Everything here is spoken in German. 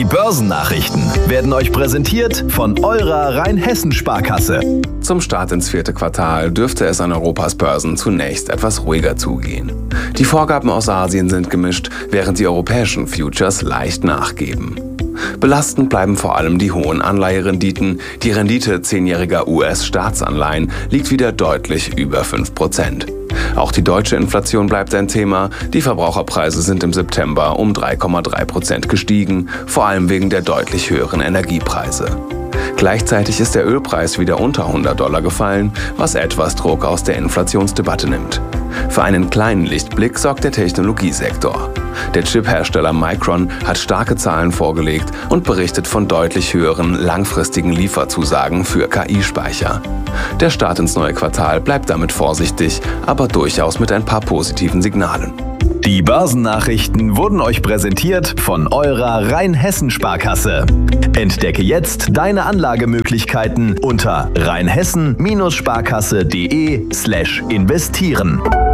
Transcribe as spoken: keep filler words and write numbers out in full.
Die Börsennachrichten werden euch präsentiert von eurer Rheinhessen-Sparkasse. Zum Start ins vierte Quartal dürfte es an Europas Börsen zunächst etwas ruhiger zugehen. Die Vorgaben aus Asien sind gemischt, während die europäischen Futures leicht nachgeben. Belastend bleiben vor allem die hohen Anleiherenditen. Die Rendite zehnjähriger U S-Staatsanleihen liegt wieder deutlich über fünf Prozent. Auch die deutsche Inflation bleibt ein Thema. Die Verbraucherpreise sind im September um drei Komma drei Prozent gestiegen, vor allem wegen der deutlich höheren Energiepreise. Gleichzeitig ist der Ölpreis wieder unter hundert Dollar gefallen, was etwas Druck aus der Inflationsdebatte nimmt. Für einen kleinen Lichtblick sorgt der Technologiesektor. Der Chip-Hersteller Micron hat starke Zahlen vorgelegt und berichtet von deutlich höheren langfristigen Lieferzusagen für K I-Speicher. Der Start ins neue Quartal bleibt damit vorsichtig, aber durchaus mit ein paar positiven Signalen. Die Börsennachrichten wurden euch präsentiert von eurer Rheinhessen-Sparkasse. Entdecke jetzt deine Anlagemöglichkeiten unter rheinhessen Sparkasse punkt de slash investieren.